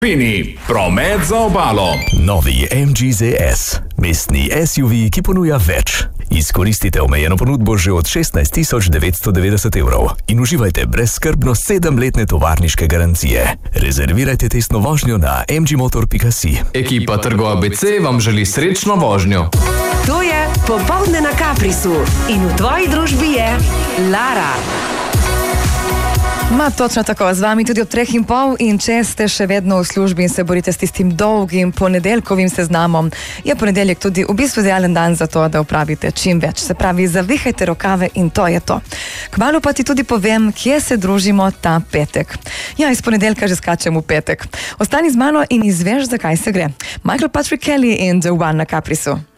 Fini, promet za obalo. Novi MG ZS, mestni SUV, ki ponuja več. Izkoristite omejeno ponudbo že od 16.990 evrov in uživajte brezskrbno 7-letne tovarniške garancije. Rezervirajte testno vožnjo na mgmotor.si. Ekipa Trgo ABC vam želi srečno vožnjo. To je Popoldne na Caprisu in v tvoji družbi je Lara. Točno tako, z vami tudi ob 3:30 in če ste še vedno v službi in se borite s tistim dolgim ponedeljkovim seznamom, je ponedeljek tudi v bistvu idealen dan za to, da opravite čim več. Se pravi, zavihajte rokave in to je to. Kmalu pa ti tudi povem, kje se družimo ta petek. Ja, iz ponedeljka že skačem v petek. Ostani z mano in izveš, zakaj se gre. Michael Patrick Kelly in The One na Caprisu.